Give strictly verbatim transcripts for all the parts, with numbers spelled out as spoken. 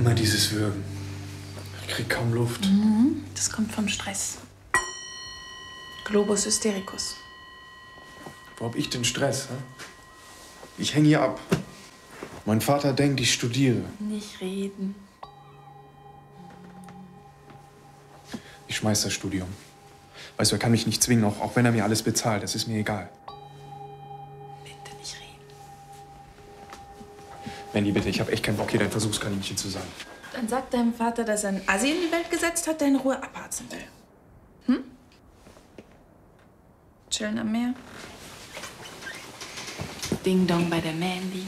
Immer dieses Würgen. Ich krieg kaum Luft. Mhm. Das kommt vom Stress. Globus hystericus. Wo hab ich denn Stress? Hä? Ich häng hier ab. Mein Vater denkt, ich studiere. Nicht reden. Ich schmeiß das Studium. Weißt du, er kann mich nicht zwingen, auch, auch wenn er mir alles bezahlt. Das ist mir egal. Bitte nicht reden. Mandy, bitte, ich hab echt keinen Bock, hier dein Versuchskaninchen zu sein. Dann sag deinem Vater, dass er einen Assi in die Welt gesetzt hat, der in Ruhe abharzen will. Hm? Chillen am Meer. Ding Dong bei der Mandy.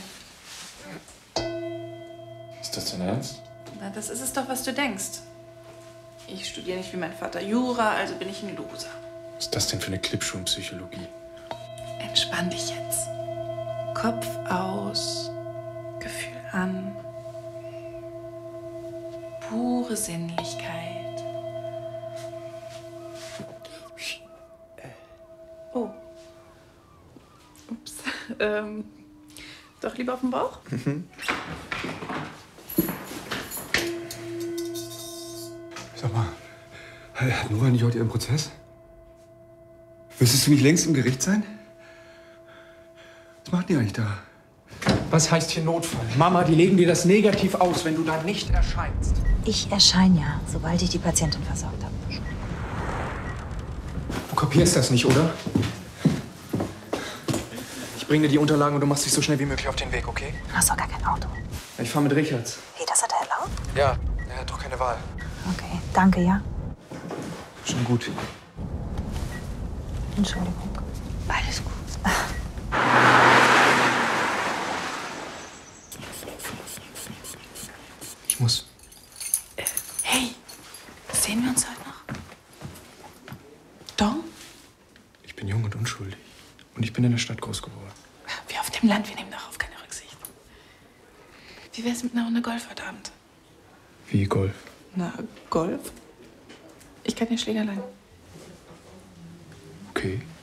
Ist das dein Ernst? Na, das ist es doch, was du denkst. Ich studiere nicht wie mein Vater Jura, also bin ich ein Loser. Was ist das denn für eine Klippschuhenpsychologie? Entspann dich jetzt. Kopf aus, Gefühl an. Pure Sinnlichkeit. Oh. Ups. Ähm, doch lieber auf den Bauch? Mhm. Sag mal, hat Nora nicht heute ihren Prozess? Müsstest du nicht längst im Gericht sein? Was macht die eigentlich da? Was heißt hier Notfall? Mama, die legen dir das negativ aus, wenn du da nicht erscheinst. Ich erscheine ja, sobald ich die Patientin versorgt habe. Du kapierst das nicht, oder? Ich bringe dir die Unterlagen und du machst dich so schnell wie möglich auf den Weg, okay? Du hast doch gar kein Auto. Ich fahre mit Richards. Wie, das hat er erlaubt? Ja, er hat doch keine Wahl. Okay, danke, ja. Schon gut. Entschuldigung. Alles gut. Ich muss. Äh, hey, sehen wir uns heute noch? Dong? Ich bin jung und unschuldig. Und ich bin in der Stadt groß geworden. Wir auf dem Land, wir nehmen darauf keine Rücksicht. Wie wär's mit einer Runde Golf heute Abend? Wie Golf? Na, Golf? Ich kann den Schläger leihen. Okay.